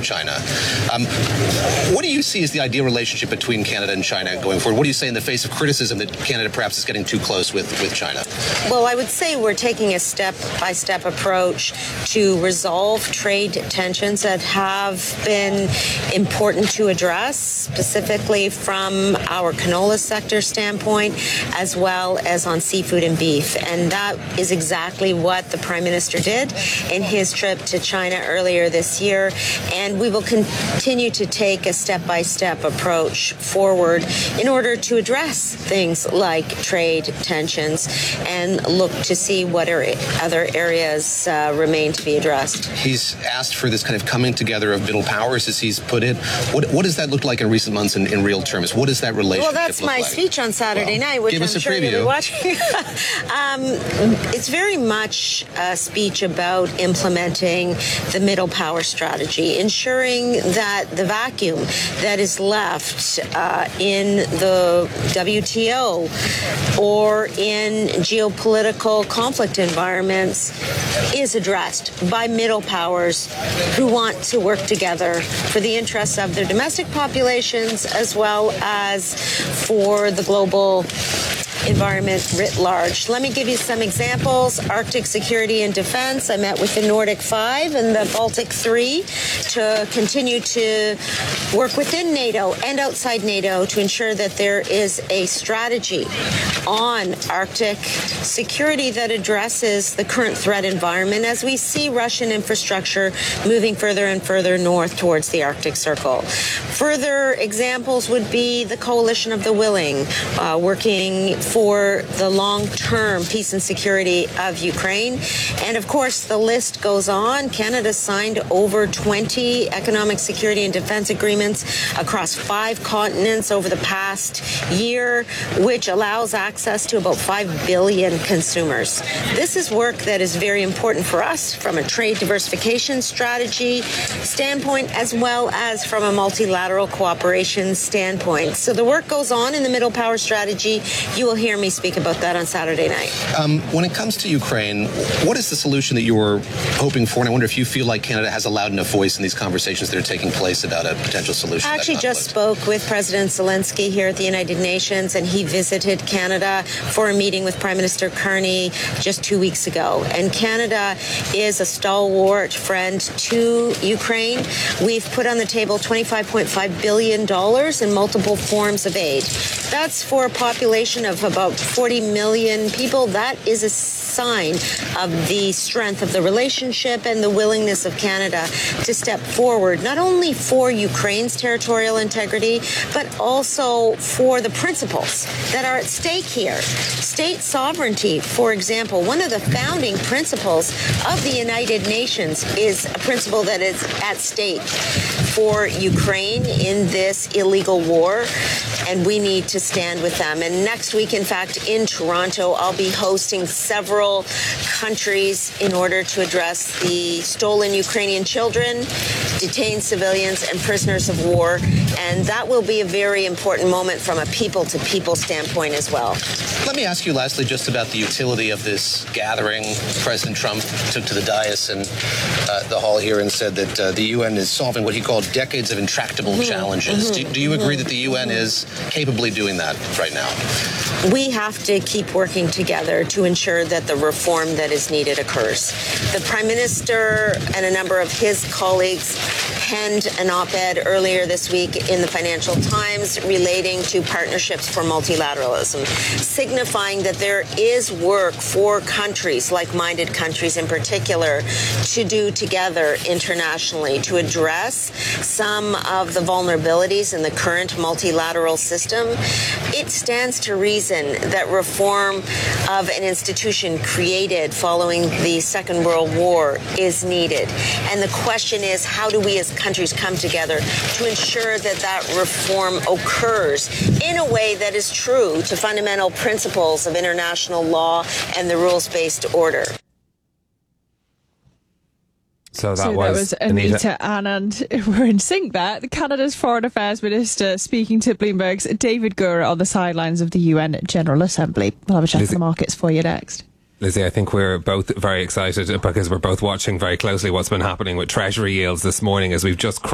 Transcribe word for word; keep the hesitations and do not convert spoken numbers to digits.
China. Um, what do you see as the ideal relationship between Canada and China going forward? What do you say in the face of criticism that Canada perhaps is getting too close with, with China? Well, I would say we're taking a step-by-step approach to resolve trade tensions that have been important to address, specifically from our canola sector standpoint, as well as on seafood and beef. And that is exactly what the Prime Minister did in his trip to China earlier this year. And we will continue to take a step-by-step approach forward in order to address things like trade tensions and look to see what are other areas uh, remain to be addressed. He's asked for this kind of coming together of middle powers, as he's put it. What, what does that look like in recent months in, in real terms? What does that relationship Well, that's look my like? speech on Saturday well, night, which give I'm us a sure preview. you'll be watching. um, it's very much a speech about implementing the middle power strategy, ensuring that the vacuum that is left uh, in the W T O or in geopolitical conflict environments is addressed by middle powers who want to work together for the interests of their domestic populations as well as for the global environment writ large. Let me give you some examples. Arctic security and defense. I met with the Nordic Five and the Baltic Three to continue to work within NATO and outside NATO to ensure that there is a strategy on Arctic security that addresses the current threat environment as we see Russian infrastructure moving further and further north towards the Arctic Circle. Further examples would be the Coalition of the Willing, uh, working for the long-term peace and security of Ukraine. And of course, the list goes on. Canada signed over twenty economic security and defense agreements across five continents over the past year, which allows access to about five billion consumers. This is work that is very important for us from a trade diversification strategy standpoint, as well as from a multilateral cooperation standpoint. So the work goes on in the middle power strategy. You will hear me speak about that on Saturday night. Um, when it comes to Ukraine, what is the solution that you were hoping for? And I wonder if you feel like Canada has a loud enough voice in these conversations that are taking place about a potential solution. I actually just spoke with President Zelensky here at the United Nations, and he visited Canada for a meeting with Prime Minister Carney just two weeks ago. And Canada is a stalwart friend to Ukraine. We've put on the table twenty-five point five billion dollars in multiple forms of aid. That's for a population of about forty million people. That is a sign of the strength of the relationship and the willingness of Canada to step forward, not only for Ukraine's territorial integrity, but also for the principles that are at stake here. State sovereignty, for example, one of the founding principles of the United Nations is a principle that is at stake for Ukraine in this illegal war, and we need to stand with them. And next week, in fact, in Toronto, I'll be hosting several countries in order to address the stolen Ukrainian children, detained civilians, and prisoners of war. And that will be a very important moment from a people-to-people standpoint as well. Let me ask you lastly just about the utility of this gathering. President Trump took to the dais and uh, the hall here and said that uh, the U N is solving what he called decades of intractable mm-hmm. challenges. Mm-hmm. Do, do you agree mm-hmm. that the U N is capably doing that right now? We have to keep working together to ensure that the reform that is needed occurs. The Prime Minister and a number of his colleagues penned an op-ed earlier this week in the Financial Times relating to partnerships for multilateralism, signifying that there is work for countries, like-minded countries in particular, to do together internationally to address some of the vulnerabilities in the current multilateral system. It stands to reason that reform of an institution created following the Second World War is needed. And the question is, how do we as countries come together to ensure that that reform occurs in a way that is true to fundamental principles of international law and the rules-based order? So that, so was, that was Anita, Anita Anand. We're in sync there. Canada's Foreign Affairs Minister speaking to Bloomberg's David Gura on the sidelines of the U N General Assembly. We'll have a check on the markets for you next. Lizzie, I think we're both very excited because we're both watching very closely what's been happening with Treasury yields this morning as we've just